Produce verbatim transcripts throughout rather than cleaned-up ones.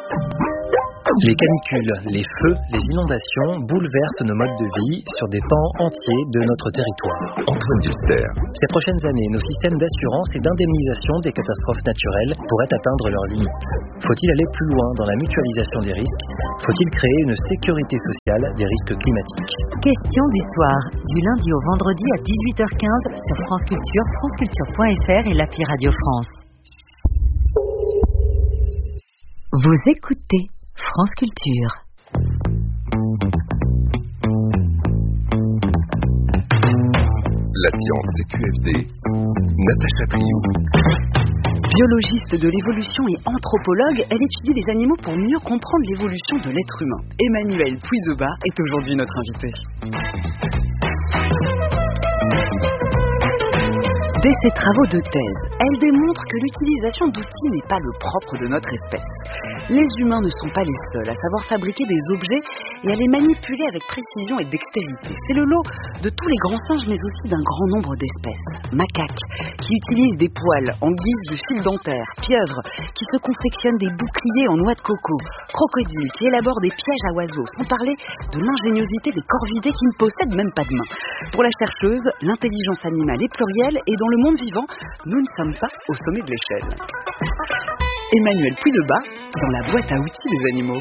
Les canicules, les feux, les inondations bouleversent nos modes de vie sur des pans entiers de notre territoire. Antoine Duster. Ces prochaines années, nos systèmes d'assurance et d'indemnisation des catastrophes naturelles pourraient atteindre leurs limites. Faut-il aller plus loin dans la mutualisation des risques ? Faut-il créer une sécurité sociale des risques climatiques ? Question d'histoire, du lundi au vendredi à dix-huit heures quinze sur France Culture, franceculture point f r et l'appli Radio France. Vous écoutez France Culture. La science des Q F D. Natacha Briou. Biologiste de l'évolution et anthropologue, elle étudie les animaux pour mieux comprendre l'évolution de l'être humain. Emmanuelle Puizebat est aujourd'hui notre invitée. Dès ses travaux de thèse, elle démontre que l'utilisation d'outils n'est pas le propre de notre espèce. Les humains ne sont pas les seuls à savoir fabriquer des objets et à les manipuler avec précision et dextérité. C'est le lot de tous les grands singes, mais aussi d'un grand nombre d'espèces. Macaques, qui utilisent des poils en guise de fil dentaire. Pieuvres, qui se confectionnent des boucliers en noix de coco. Crocodiles, qui élaborent des pièges à oiseaux. Sans parler de l'ingéniosité des corvidés qui ne possèdent même pas de main. Pour la chercheuse, l'intelligence animale est plurielle et dans le monde vivant, nous ne sommes pas au sommet de l'échelle. Emmanuelle Puizebat, dans la boîte à outils des animaux.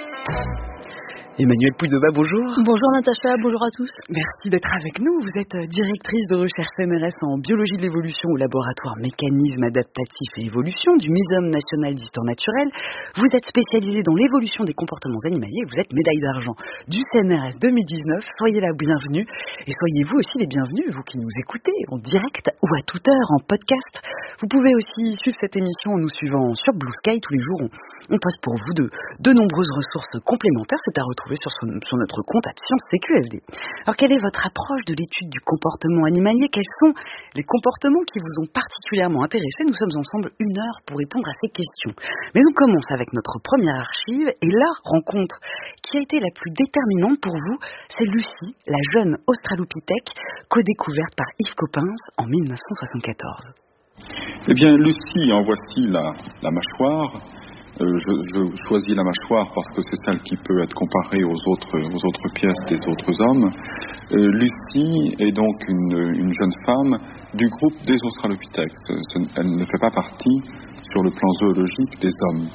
Emmanuelle Puizebat, bonjour. Bonjour Natacha, bonjour à tous. Merci d'être avec nous. Vous êtes directrice de recherche C N R S en biologie de l'évolution au laboratoire Mécanismes Adaptatifs et Évolution du Muséum National d'Histoire Naturelle. Vous êtes spécialisée dans l'évolution des comportements animaliers et vous êtes médaille d'argent du C N R S deux mille dix-neuf. Soyez la bienvenue et soyez vous aussi les bienvenus, vous qui nous écoutez en direct ou à toute heure en podcast. Vous pouvez aussi suivre cette émission en nous suivant sur Blue Sky. Tous les jours, on, on poste pour vous de, de nombreuses ressources complémentaires. C'est à retrouver Sur, son, sur notre compte à Sciences C Q F D. Alors, quelle est votre approche de l'étude du comportement animalier ? Quels sont les comportements qui vous ont particulièrement intéressé ? Nous sommes ensemble une heure pour répondre à ces questions. Mais on commence avec notre première archive et la rencontre qui a été la plus déterminante pour vous, c'est Lucie, la jeune australopithèque co-découverte par Yves Coppens en dix-neuf cent soixante-quatorze. Eh bien, Lucie, en voici la, la mâchoire. Euh, je, je choisis la mâchoire parce que c'est celle qui peut être comparée aux autres, aux autres pièces des autres hommes. Euh, Lucie est donc une, une jeune femme du groupe des australopithèques. Elle ne fait pas partie, sur le plan zoologique, des hommes.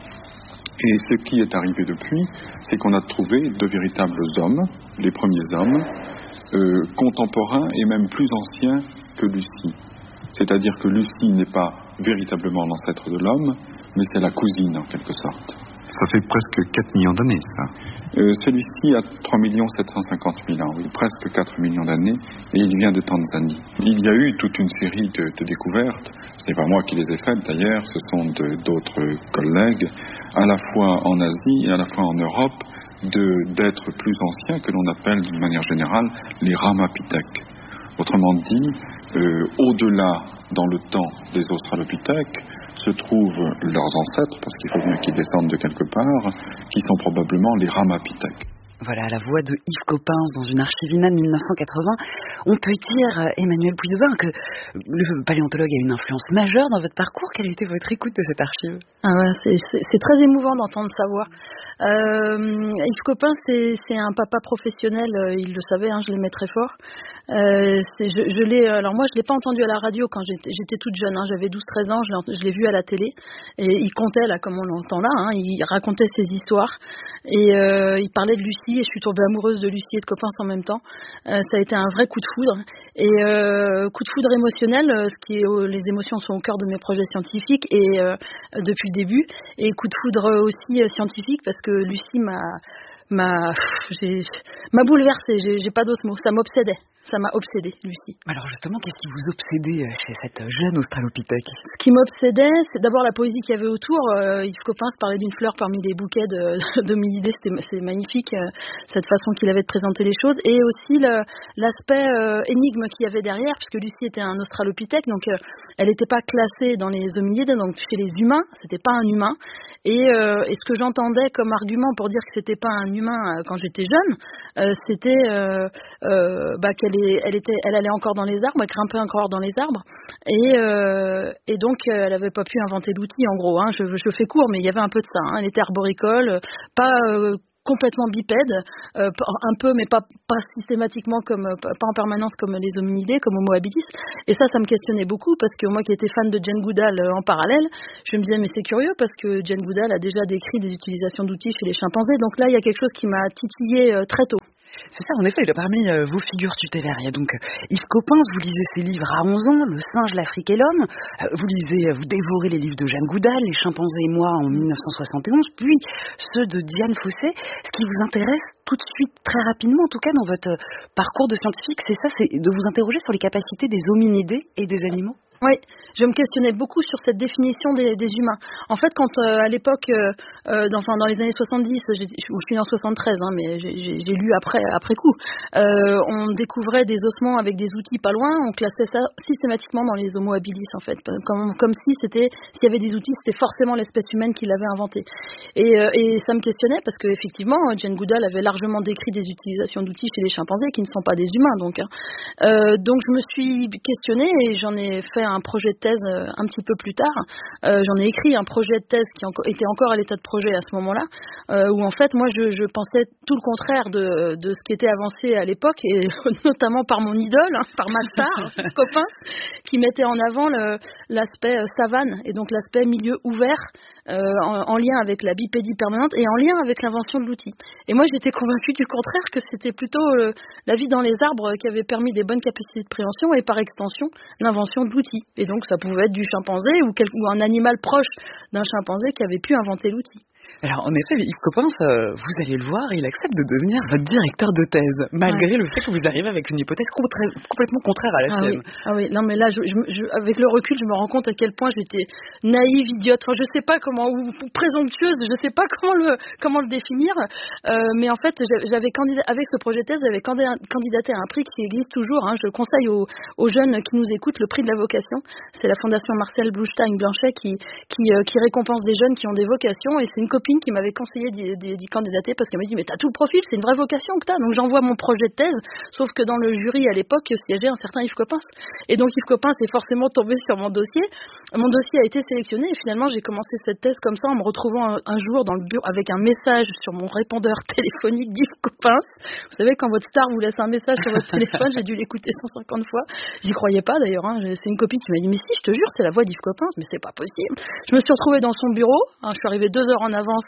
Et ce qui est arrivé depuis, c'est qu'on a trouvé de véritables hommes, les premiers hommes, euh, contemporains et même plus anciens que Lucie. C'est-à-dire que Lucie n'est pas véritablement l'ancêtre de l'homme, mais c'est la cousine en quelque sorte. Ça fait presque quatre millions d'années, ça. Euh, celui-ci a trois millions sept cent cinquante mille ans, oui, presque quatre millions d'années, et il vient de Tanzanie. Il y a eu toute une série de, de découvertes, ce n'est pas moi qui les ai faites d'ailleurs, ce sont de, d'autres collègues, à la fois en Asie et à la fois en Europe, de, d'êtres plus anciens que l'on appelle d'une manière générale les ramapithèques. Autrement dit, euh, au-delà, dans le temps des australopithèques, se trouvent leurs ancêtres, parce qu'il faut bien qu'ils descendent de quelque part, qui sont probablement les ramapithèques. Voilà, la voix de Yves Coppens dans une archivina de dix-neuf cent quatre-vingts. On peut dire, Emmanuelle Puizebat, que le paléontologue a une influence majeure dans votre parcours. Quelle a été votre écoute de cette archive ? Ah ouais, c'est, c'est, c'est très émouvant d'entendre sa voix. Euh, Yves Coppens, c'est, c'est un papa professionnel, il le savait, hein, je l'aimais très fort. Euh, c'est, je, je l'ai, alors moi, je ne l'ai pas entendu à la radio quand j'étais, j'étais toute jeune, hein, j'avais douze treize ans, je l'ai, je l'ai vu à la télé. Et il contait, là, comme on l'entend là, hein, il racontait ses histoires. Et euh, il parlait de Lucie. Et je suis tombée amoureuse de Lucie et de Coppens en même temps. Euh, ça a été un vrai coup de foudre. Et euh, coup de foudre émotionnel, euh, ce qui est, euh, les émotions sont au cœur de mes projets scientifiques et euh, depuis le début. Et coup de foudre aussi euh, scientifique parce que Lucie m'a, m'a, j'ai, m'a bouleversée. J'ai, j'ai pas d'autres mots. Ça m'obsédait. Ça m'a obsédée, Lucie. Alors justement, qu'est-ce qui vous obsédait chez cette jeune australopithèque ? Ce qui m'obsédait, c'est d'abord la poésie qu'il y avait autour. Euh, Yves Coppens parlait d'une fleur parmi des bouquets de, d'homilidés, c'était, c'est magnifique. Euh, cette façon qu'il avait de présenter les choses, et aussi le, l'aspect euh, énigme qu'il y avait derrière, puisque Lucie était un australopithèque, donc euh, elle n'était pas classée dans les hominides, donc chez les humains, c'était pas un humain. Et, euh, et ce que j'entendais comme argument pour dire que c'était pas un humain euh, quand j'étais jeune, euh, c'était euh, euh, bah, qu'elle est, elle était, elle allait encore dans les arbres, elle grimpait encore dans les arbres, et, euh, et donc euh, elle avait pas pu inventer l'outil, en gros. Hein, je, je fais court, mais il y avait un peu de ça. Hein, elle était arboricole, pas euh, complètement bipède, euh, un peu, mais pas, pas systématiquement, comme, pas en permanence comme les hominidés, comme Homo habilis. Et ça, ça me questionnait beaucoup, parce que moi qui étais fan de Jane Goodall euh, en parallèle, je me disais, mais c'est curieux, parce que Jane Goodall a déjà décrit des utilisations d'outils chez les chimpanzés. Donc là, il y a quelque chose qui m'a titillé euh, très tôt. C'est ça, en effet, il a parmi euh, vos figures tutélaires. Il y a donc euh, Yves Coppens, vous lisez ses livres à onze ans, Le singe, l'Afrique et l'homme. Euh, vous lisez, euh, vous dévorez les livres de Jeanne Goodall, Les chimpanzés et moi en dix-neuf cent soixante et onze, puis ceux de Diane Fossé. Ce qui vous intéresse tout de suite, très rapidement, en tout cas dans votre euh, parcours de scientifique, c'est ça, c'est de vous interroger sur les capacités des hominidés et des animaux. Oui, je me questionnais beaucoup sur cette définition des, des humains. En fait, quand euh, à l'époque, euh, euh, dans, enfin, dans les années soixante-dix, j'ai, je suis née en soixante-treize, hein, mais j'ai, j'ai, j'ai lu après, après coup, euh, on découvrait des ossements avec des outils pas loin, on classait ça systématiquement dans les Homo habilis, en fait, comme, comme si c'était, s'il y avait des outils, c'était forcément l'espèce humaine qui l'avait inventé. Et, euh, et ça me questionnait parce qu'effectivement, Jane Goodall avait largement décrit des utilisations d'outils chez les chimpanzés qui ne sont pas des humains, donc. Hein. Euh, donc je me suis questionnée et j'en ai fait un projet de thèse euh, un petit peu plus tard. Euh, j'en ai écrit un projet de thèse qui en- était encore à l'état de projet à ce moment-là, euh, où en fait moi je, je pensais tout le contraire de, de ce qui était avancé à l'époque, et notamment par mon idole, hein, par ma star, Coppens, qui mettait en avant le, l'aspect euh, savane, et donc l'aspect milieu ouvert, euh, en, en lien avec la bipédie permanente et en lien avec l'invention de l'outil. Et moi j'étais convaincue du contraire, que c'était plutôt euh, la vie dans les arbres qui avait permis des bonnes capacités de préhension et par extension l'invention de l'outil. Et donc ça pouvait être du chimpanzé ou, quel, ou un animal proche d'un chimpanzé qui avait pu inventer l'outil. Alors, en effet, Yves Coppens, euh, vous allez le voir, il accepte de devenir votre directeur de thèse, malgré ouais. le fait que vous arrivez avec une hypothèse contra- complètement contraire à la ah sienne. Oui. Ah oui, non mais là, je, je, je, avec le recul, je me rends compte à quel point j'étais naïve, idiote, enfin je sais pas comment, ou présomptueuse, je sais pas comment le, comment le définir, euh, mais en fait, j'avais candidat, avec ce projet de thèse, j'avais candidaté à un prix qui existe toujours, hein, je conseille aux, aux jeunes qui nous écoutent le prix de la vocation. C'est la fondation Marcel Blustein-Blanchet qui, qui, euh, qui récompense des jeunes qui ont des vocations, et c'est une copine qui m'avait conseillé d'y, d'y, d'y candidater parce qu'elle m'a dit mais t'as tout le profil, c'est une vraie vocation que t'as. Donc j'envoie mon projet de thèse, sauf que dans le jury à l'époque siégeait un certain Yves Coppens, et donc Yves Coppens est forcément tombé sur mon dossier. Mon dossier a été sélectionné et finalement j'ai commencé cette thèse comme ça, en me retrouvant un, un jour dans le bureau avec un message sur mon répondeur téléphonique d'Yves Coppens. Vous savez, quand votre star vous laisse un message sur votre téléphone, j'ai dû l'écouter cent cinquante fois, j'y croyais pas d'ailleurs, hein. C'est une copine qui m'a dit mais si, je te jure, c'est la voix d'Yves Coppens, mais c'est pas possible. Je me suis retrouvée dans son bureau, hein, je suis arrivée deux heures en avance.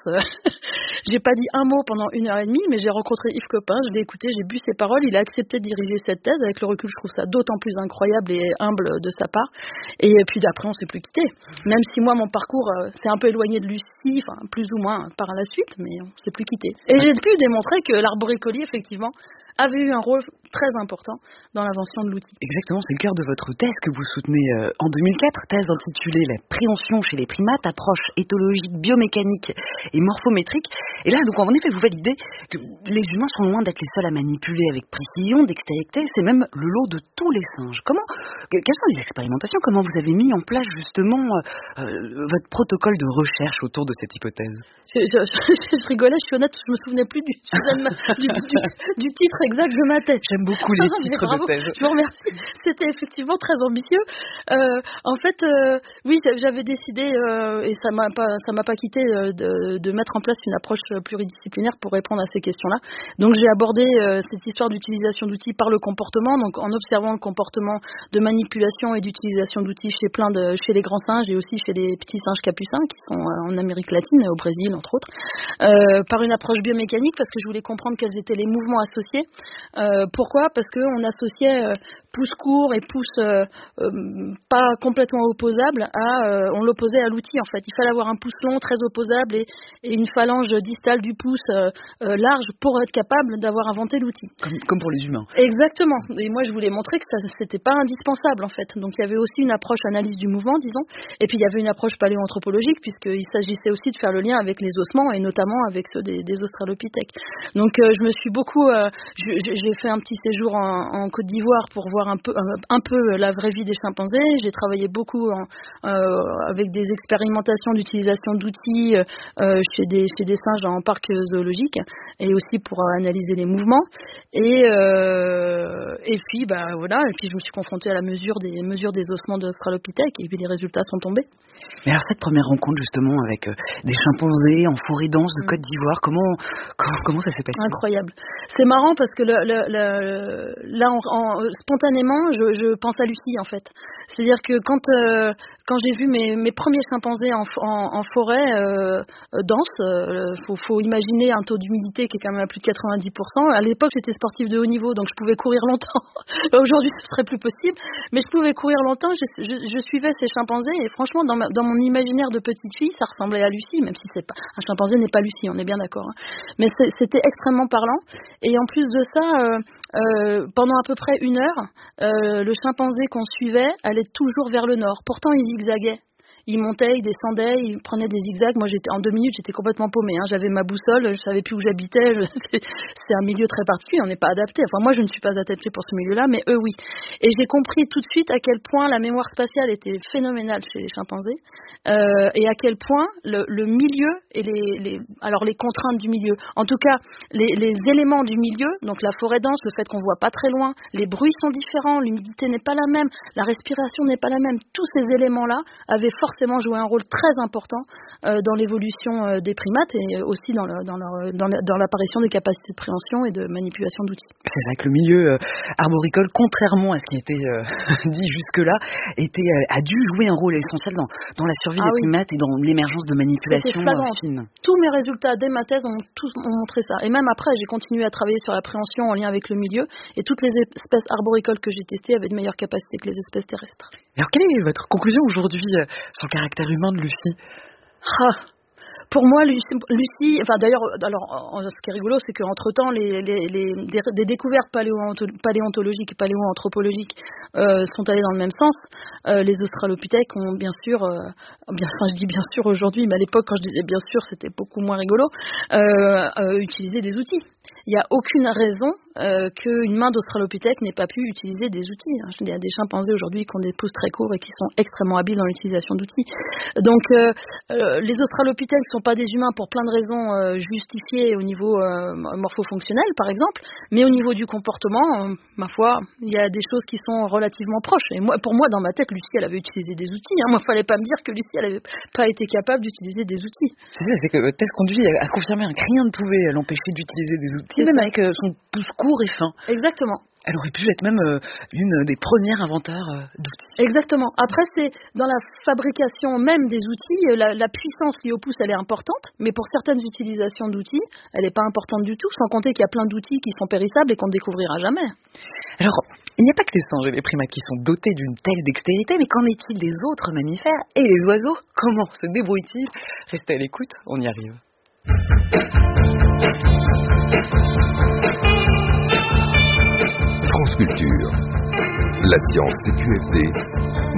J'ai pas dit un mot pendant une heure et demie, mais j'ai rencontré Yves Coppens, je l'ai écouté, j'ai bu ses paroles, il a accepté de diriger cette thèse. Avec le recul, je trouve ça d'autant plus incroyable et humble de sa part. Et puis d'après, on s'est plus quitté. Même si moi, mon parcours euh, s'est un peu éloigné de Lucie, enfin plus ou moins par la suite, mais on s'est plus quitté. Et j'ai pu démontrer que l'arboricolie, effectivement, avait eu un rôle très important dans l'invention de l'outil. Exactement, c'est le cœur de votre thèse que vous soutenez euh, en deux mille quatre, thèse intitulée La préhension chez les primates, approche éthologique, biomécanique et morphométrique. Et là, donc en effet, vous validez que les humains sont loin d'être les seuls à manipuler avec précision, dextérité, c'est même le lot de tous les singes. Comment, quelles sont les expérimentations, comment vous avez mis en place justement euh, votre protocole de recherche autour de cette hypothèse? Je, je, je, je rigolais, je suis honnête, je me souvenais plus du, du, du, du titre exact de ma thèse. J'aime beaucoup les titres de thèse. Je vous remercie. C'était effectivement très ambitieux. Euh, en fait, euh, oui, j'avais décidé, euh, et ça m'a pas, ça m'a pas quitté, euh, de, de mettre en place une approche pluridisciplinaire pour répondre à ces questions-là. Donc, j'ai abordé euh, cette histoire d'utilisation d'outils par le comportement, donc en observant le comportement de manipulation et d'utilisation d'outils chez plein de, chez les grands singes et aussi chez les petits singes capucins qui sont en Amérique latine, au Brésil entre autres, euh, par une approche biomécanique parce que je voulais comprendre quels étaient les mouvements associés. Euh, pourquoi ? Parce qu'on associait euh, pouce court et pouce euh, euh, pas complètement opposable à, euh, on l'opposait à l'outil en fait. Il fallait avoir un pouce long très opposable et, et une phalange distale du pouce euh, euh, large pour être capable d'avoir inventé l'outil. Comme, comme pour les humains. Exactement. Et moi je voulais montrer que ça c'était pas indispensable en fait. Donc il y avait aussi une approche analyse du mouvement disons, et puis il y avait une approche paléoanthropologique puisqu'il s'agissait aussi de faire le lien avec les ossements et notamment notamment avec ceux des, des australopithèques. Donc euh, je me suis beaucoup, euh, je, j'ai fait un petit séjour en, en Côte d'Ivoire pour voir un peu, un, un peu la vraie vie des chimpanzés. J'ai travaillé beaucoup en, euh, avec des expérimentations d'utilisation d'outils euh, chez des chez des singes en parc zoologique et aussi pour euh, analyser les mouvements. Et euh, et puis bah voilà, et puis je me suis confrontée à la mesure des mesures des ossements d'australopithèques et puis les résultats sont tombés. Mais alors cette première rencontre justement avec euh, des chimpanzés en forêt dense de Côte d'Ivoire, comment comment, comment ça s'est passé? Incroyable. C'est marrant parce que le, le, le, là, en, en, spontanément, je, je pense à Lucie en fait. C'est-à-dire que quand euh, quand j'ai vu mes, mes premiers chimpanzés en, en, en forêt euh, dense, euh, faut, faut imaginer un taux d'humidité qui est quand même à plus de quatre-vingt-dix pour cent. À l'époque, j'étais sportive de haut niveau, donc je pouvais courir longtemps. Aujourd'hui, ce serait plus possible, mais je pouvais courir longtemps. Je, je, je suivais ces chimpanzés et franchement, dans, ma, dans mon imaginaire de petite fille, ça ressemblait à Lucie, même si c'est pas un chimpanzé n'est pas Lucie, on est bien d'accord. Hein. Mais c'est, c'était extrêmement parlant. Et en plus de ça, euh, euh, pendant à peu près une heure, euh, le chimpanzé qu'on suivait allait toujours vers le nord. Pourtant, il zigzaguait. Il montait, il descendait, il prenait des zigzags. Moi, j'étais en deux minutes, j'étais complètement paumée. Hein. J'avais ma boussole, je savais plus où j'habitais. Je, c'est, c'est un milieu très particulier, on n'est pas adapté. Enfin, moi, je ne suis pas adaptée pour ce milieu-là, mais eux, oui. Et j'ai compris tout de suite à quel point la mémoire spatiale était phénoménale chez les chimpanzés euh, et à quel point le, le milieu et les, les, alors les contraintes du milieu, en tout cas les, les éléments du milieu, donc la forêt dense, le fait qu'on voit pas très loin, les bruits sont différents, l'humidité n'est pas la même, la respiration n'est pas la même. Tous ces éléments-là avaient forcément joué un rôle très important euh, dans l'évolution euh, des primates et aussi dans, le, dans, leur, dans, la, dans l'apparition des capacités de préhension et de manipulation d'outils. C'est vrai que le milieu euh, arboricole, contrairement à ce qui était euh, dit jusque-là, était, euh, a dû jouer un rôle essentiel dans, dans la survie ah, des oui. primates et dans l'émergence de manipulations fines. Tous mes résultats dès ma thèse ont, tous, ont montré ça. Et même après, j'ai continué à travailler sur la préhension en lien avec le milieu et toutes les espèces arboricoles que j'ai testées avaient de meilleures capacités que les espèces terrestres. Alors, quelle est votre conclusion aujourd'hui euh, sur le caractère humain de Lucie? ah. Pour moi, Lucie, Lucie, enfin d'ailleurs, alors ce qui est rigolo, c'est qu'entre-temps, les, les, les, des, des découvertes paléonto- paléontologiques et paléoanthropologiques euh, sont allées dans le même sens. Euh, les australopithèques ont bien sûr, euh, bien, enfin je dis bien sûr aujourd'hui, mais à l'époque quand je disais bien sûr, c'était beaucoup moins rigolo, euh, euh, utilisé des outils. Il n'y a aucune raison euh, qu'une main d'australopithèque n'ait pas pu utiliser des outils. Il y a des chimpanzés aujourd'hui qui ont des pouces très courts et qui sont extrêmement habiles dans l'utilisation d'outils. Donc euh, euh, les australopithèques ne sont pas des humains pour plein de raisons euh, justifiées au niveau euh, morpho-fonctionnel par exemple, mais au niveau du comportement, euh, ma foi, il y a des choses qui sont relativement proches. Et moi, pour moi, dans ma tête, Lucie, elle avait utilisé des outils. Hein. Moi, il ne fallait pas me dire que Lucie, elle n'avait pas été capable d'utiliser des outils. C'est ça, c'est que votre thèse conduit a confirmé que rien ne pouvait l'empêcher d'utiliser des outils, même avec euh, son pouce court et fin. Exactement. Elle aurait pu être même euh, une des premières inventeurs euh, d'outils. Exactement. Après, c'est dans la fabrication même des outils, la, la puissance liée au pouce, elle est importante, mais pour certaines utilisations d'outils, elle n'est pas importante du tout, sans compter qu'il y a plein d'outils qui sont périssables et qu'on ne découvrira jamais. Alors, il n'y a pas que les singes et les primates qui sont dotés d'une telle dextérité, mais qu'en est-il des autres mammifères et les oiseaux? Comment se débrouillent-ils? Restez à l'écoute, on y arrive. France Culture, la science C Q F D,